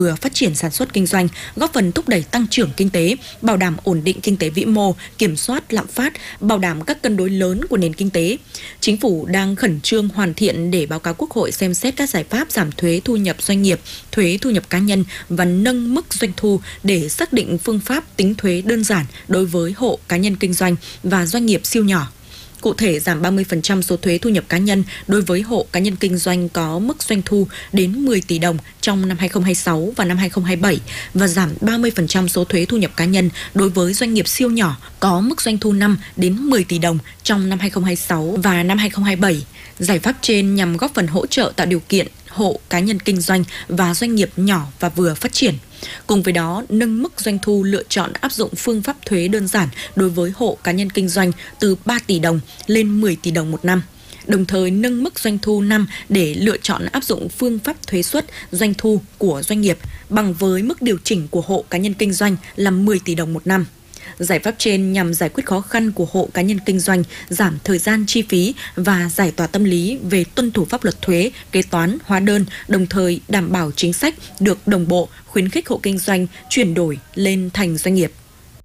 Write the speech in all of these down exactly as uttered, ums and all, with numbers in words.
vừa phát triển sản xuất kinh doanh, góp phần thúc đẩy tăng trưởng kinh tế, bảo đảm ổn định kinh tế vĩ mô, kiểm soát lạm phát, bảo đảm các cân đối lớn của nền kinh tế. Chính phủ đang khẩn trương hoàn thiện để báo cáo Quốc hội xem xét các giải pháp giảm thuế thu nhập doanh nghiệp, thuế thu nhập cá nhân và nâng mức doanh thu để xác định phương pháp tính thuế đơn giản đối với hộ cá nhân kinh doanh và doanh nghiệp siêu nhỏ. Cụ thể, giảm ba mươi phần trăm số thuế thu nhập cá nhân đối với hộ cá nhân kinh doanh có mức doanh thu đến mười tỷ đồng trong năm hai không hai sáu và năm hai không hai bảy và giảm ba mươi phần trăm số thuế thu nhập cá nhân đối với doanh nghiệp siêu nhỏ có mức doanh thu năm đến mười tỷ đồng trong năm hai không hai sáu và năm hai không hai bảy. Giải pháp trên nhằm góp phần hỗ trợ tạo điều kiện hộ cá nhân kinh doanh và doanh nghiệp nhỏ và vừa phát triển. Cùng với đó, nâng mức doanh thu lựa chọn áp dụng phương pháp thuế đơn giản đối với hộ cá nhân kinh doanh từ ba tỷ đồng lên mười tỷ đồng một năm. Đồng thời nâng mức doanh thu năm để lựa chọn áp dụng phương pháp thuế suất doanh thu của doanh nghiệp bằng với mức điều chỉnh của hộ cá nhân kinh doanh là mười tỷ đồng một năm. Giải pháp trên nhằm giải quyết khó khăn của hộ cá nhân kinh doanh, giảm thời gian chi phí và giải tỏa tâm lý về tuân thủ pháp luật thuế, kế toán, hóa đơn, đồng thời đảm bảo chính sách được đồng bộ, khuyến khích hộ kinh doanh chuyển đổi lên thành doanh nghiệp.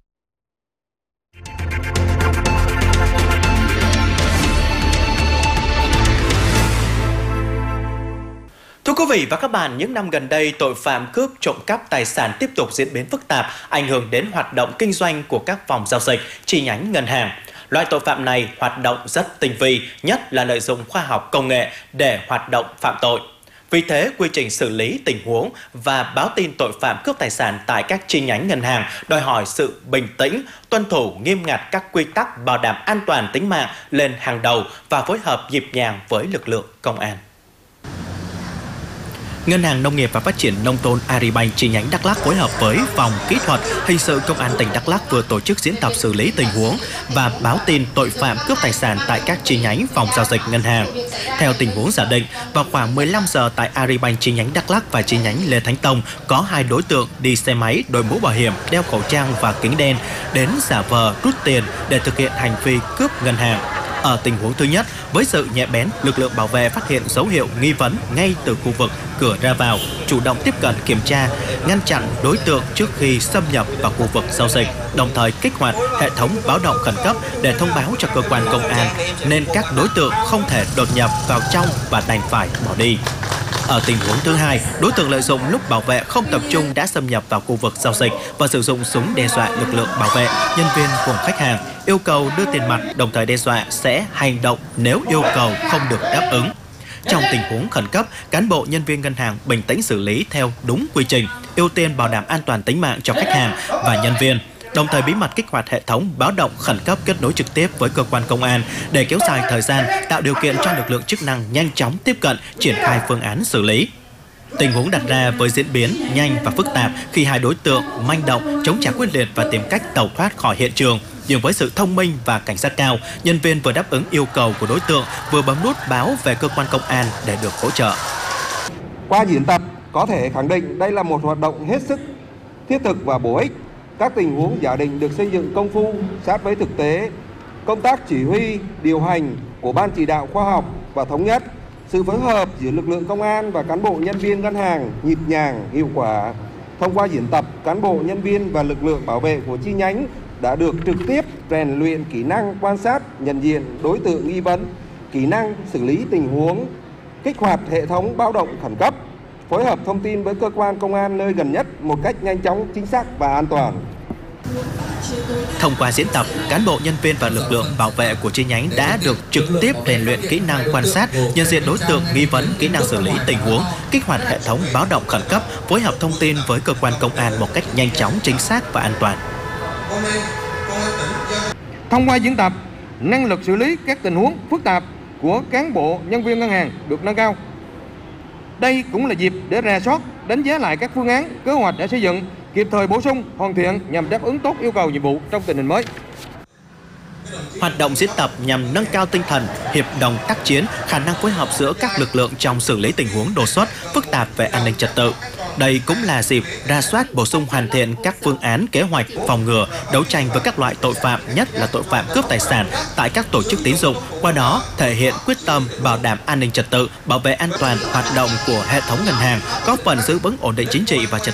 Thưa quý vị và các bạn, những năm gần đây, tội phạm cướp trộm cắp tài sản tiếp tục diễn biến phức tạp, ảnh hưởng đến hoạt động kinh doanh của các phòng giao dịch, chi nhánh ngân hàng. Loại tội phạm này hoạt động rất tinh vi, nhất là lợi dụng khoa học công nghệ để hoạt động phạm tội. Vì thế, quy trình xử lý tình huống và báo tin tội phạm cướp tài sản tại các chi nhánh ngân hàng đòi hỏi sự bình tĩnh, tuân thủ nghiêm ngặt các quy tắc bảo đảm an toàn tính mạng lên hàng đầu và phối hợp nhịp nhàng với lực lượng công an. Ngân hàng Nông nghiệp và Phát triển Nông thôn Agribank chi nhánh Đắk Lắk phối hợp với Phòng Kỹ thuật Hình sự Công an tỉnh Đắk Lắk vừa tổ chức diễn tập xử lý tình huống và báo tin tội phạm cướp tài sản tại các chi nhánh phòng giao dịch ngân hàng. Theo tình huống giả định, vào khoảng mười lăm giờ tại Agribank chi nhánh Đắk Lắk và chi nhánh Lê Thánh Tông có hai đối tượng đi xe máy, đội mũ bảo hiểm, đeo khẩu trang và kính đen đến giả vờ rút tiền để thực hiện hành vi cướp ngân hàng. Ở tình huống thứ nhất, với sự nhạy bén, lực lượng bảo vệ phát hiện dấu hiệu nghi vấn ngay từ khu vực cửa ra vào, chủ động tiếp cận kiểm tra, ngăn chặn đối tượng trước khi xâm nhập vào khu vực giao dịch, đồng thời kích hoạt hệ thống báo động khẩn cấp để thông báo cho cơ quan công an, nên các đối tượng không thể đột nhập vào trong và đành phải bỏ đi. Ở tình huống thứ hai, đối tượng lợi dụng lúc bảo vệ không tập trung đã xâm nhập vào khu vực giao dịch và sử dụng súng đe dọa lực lượng bảo vệ, nhân viên cùng khách hàng, yêu cầu đưa tiền mặt, đồng thời đe dọa sẽ hành động nếu yêu cầu không được đáp ứng. Trong tình huống khẩn cấp, cán bộ nhân viên ngân hàng bình tĩnh xử lý theo đúng quy trình, ưu tiên bảo đảm an toàn tính mạng cho khách hàng và nhân viên, đồng thời bí mật kích hoạt hệ thống báo động khẩn cấp kết nối trực tiếp với cơ quan công an để kéo dài thời gian, tạo điều kiện cho lực lượng chức năng nhanh chóng tiếp cận, triển khai phương án xử lý. Tình huống đặt ra với diễn biến nhanh và phức tạp khi hai đối tượng manh động, chống trả quyết liệt và tìm cách tẩu thoát khỏi hiện trường. Nhưng với sự thông minh và cảnh giác cao, nhân viên vừa đáp ứng yêu cầu của đối tượng, vừa bấm nút báo về cơ quan công an để được hỗ trợ. Qua diễn tập, có thể khẳng định đây là một hoạt động hết sức thiết thực và bổ ích. Các tình huống giả định được xây dựng công phu, sát với thực tế. Công tác chỉ huy, điều hành của Ban chỉ đạo khoa học và thống nhất, sự phối hợp giữa lực lượng công an và cán bộ nhân viên ngân hàng nhịp nhàng, hiệu quả. Thông qua diễn tập, cán bộ nhân viên và lực lượng bảo vệ của chi nhánh đã được trực tiếp rèn luyện kỹ năng quan sát, nhận diện đối tượng nghi vấn, kỹ năng xử lý tình huống, kích hoạt hệ thống báo động khẩn cấp, phối hợp thông tin với cơ quan công an nơi gần nhất một cách nhanh chóng, chính xác và an toàn. Thông qua diễn tập, cán bộ nhân viên và lực lượng bảo vệ của chi nhánh đã được trực tiếp rèn luyện kỹ năng quan sát, nhận diện đối tượng nghi vấn, kỹ năng xử lý tình huống, kích hoạt hệ thống báo động khẩn cấp, phối hợp thông tin với cơ quan công an một cách nhanh chóng, chính xác và an toàn. Thông qua diễn tập, năng lực xử lý các tình huống phức tạp của cán bộ nhân viên ngân hàng được nâng cao. Đây cũng là dịp để rà soát, đánh giá lại các phương án, kế hoạch đã xây dựng, kịp thời bổ sung, hoàn thiện nhằm đáp ứng tốt yêu cầu nhiệm vụ trong tình hình mới. Hoạt động diễn tập nhằm nâng cao tinh thần, hiệp đồng tác chiến, khả năng phối hợp giữa các lực lượng trong xử lý tình huống đột xuất, phức tạp về an ninh trật tự. Đây cũng là dịp rà soát, bổ sung, hoàn thiện các phương án, kế hoạch phòng ngừa, đấu tranh với các loại tội phạm, nhất là tội phạm cướp tài sản tại các tổ chức tín dụng. Qua đó thể hiện quyết tâm bảo đảm an ninh trật tự, bảo vệ an toàn hoạt động của hệ thống ngân hàng, góp phần giữ vững ổn định chính trị và trật